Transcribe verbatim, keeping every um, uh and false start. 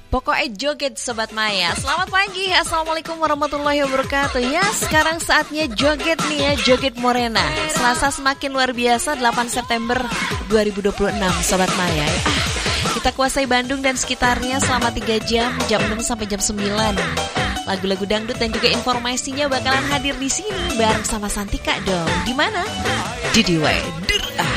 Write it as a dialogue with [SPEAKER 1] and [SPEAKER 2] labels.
[SPEAKER 1] Pokoknya joget Sobat Maya. Selamat pagi, Assalamualaikum warahmatullahi wabarakatuh. Ya, sekarang saatnya joget nih ya, joget Morena. Selasa semakin luar biasa, delapan September dua ribu dua puluh enam Sobat Maya. Ah, kita kuasai Bandung dan sekitarnya selama tiga jam, jam enam sampai jam sembilan. Lagu-lagu dangdut dan juga informasinya bakalan hadir di sini bareng sama Santika dong. Di mana? Di D W